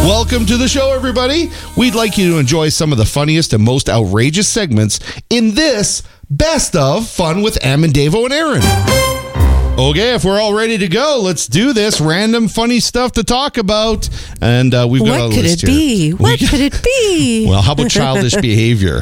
Welcome to the show, everybody. We'd like you to enjoy some of the funniest and most outrageous segments in this Best of Fun with Am and Davo and Aaron. Okay, if we're all ready to go, let's do this. Random funny stuff to talk about. And we've got a list here. What could it be? Well, how about childish behavior?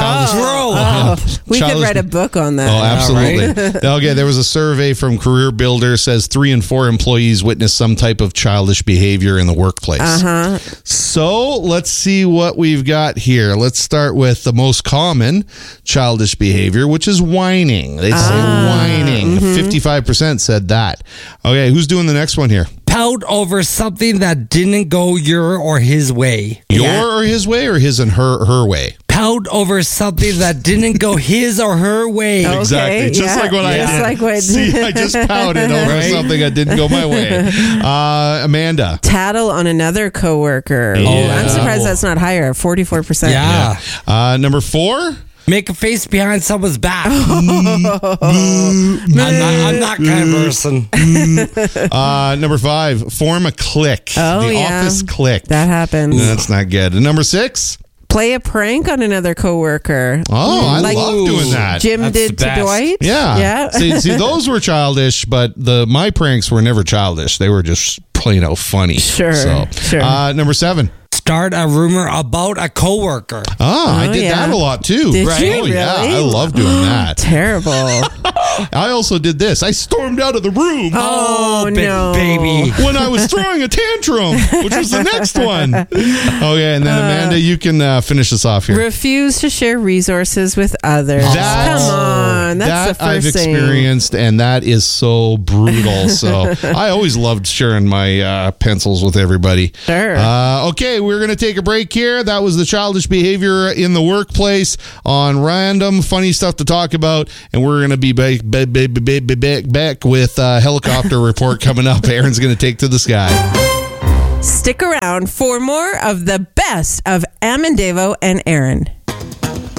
We could write a book on that. Oh, absolutely. Okay, there was a survey from Career Builder, says 3 in 4 employees witness some type of childish behavior in the workplace. So let's see what we've got here. Let's start with the most common childish behavior, which is whining. They say whining. 55% said that. Okay, who's doing the next one here? Pout over something that didn't go your or his way. Your or his way, or his and her way? Pout over something that didn't go his or her way. Okay, Exactly. Just like what I did. See, I just pouted over something that didn't go my way. Amanda. Tattle on another coworker. Yeah. Oh, I'm surprised that's not higher. 44%. Yeah. Number 4. Make a face behind someone's back. I'm not that kind of person. Number 5. Form a clique. The office clique. That happens. That's not good. And number 6. Play a prank on another coworker. Oh, I love doing that. Jim That's did the to best. Dwight. Yeah. See, those were childish, but my pranks were never childish. They were just plain out funny. Sure. Number 7. Start a rumor about a coworker. I did that a lot too. Did you Oh, yeah. really? I love doing that. Terrible. I also did this. I stormed out of the room. Oh, big no. baby. When I was throwing a tantrum, which was the next one. Okay, and then Amanda, you can finish us off here. Refuse to share resources with others. Come on. That's the I've first thing. experienced, and that is so brutal. So I always loved sharing my pencils with everybody. Sure. Okay, we're going to take a break here. That was the childish behavior in the workplace on random funny stuff to talk about, and we're going to be back with a helicopter report coming up. Aaron's going to take to the sky. Stick around for more of the best of Am and Davo and Aaron.